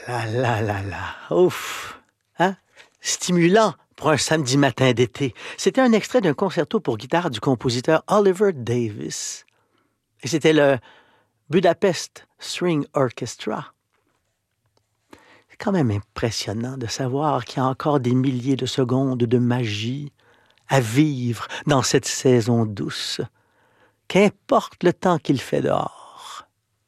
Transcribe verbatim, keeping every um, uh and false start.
là là là là. Ouf! Hein? Stimulant pour un samedi matin d'été. C'était un extrait d'un concerto pour guitare du compositeur Oliver Davis. Et c'était le Budapest String Orchestra. C'est quand même impressionnant de savoir qu'il y a encore des milliers de secondes de magie à vivre dans cette saison douce. Qu'importe le temps qu'il fait dehors.